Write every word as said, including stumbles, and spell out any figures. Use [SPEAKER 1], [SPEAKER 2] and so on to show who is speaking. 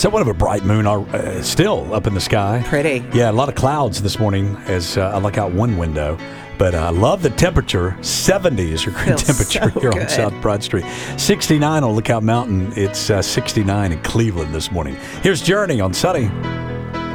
[SPEAKER 1] Somewhat of a bright moon uh, still up in the sky.
[SPEAKER 2] Pretty.
[SPEAKER 1] Yeah, a lot of clouds this morning as uh, I look out one window. But I uh, love the temperature. seventy is your current
[SPEAKER 2] Feels
[SPEAKER 1] temperature
[SPEAKER 2] so
[SPEAKER 1] here
[SPEAKER 2] good.
[SPEAKER 1] on South Broad Street. sixty-nine on Lookout Mountain. It's uh, sixty-nine in Cleveland this morning. Here's Journey on Sunny.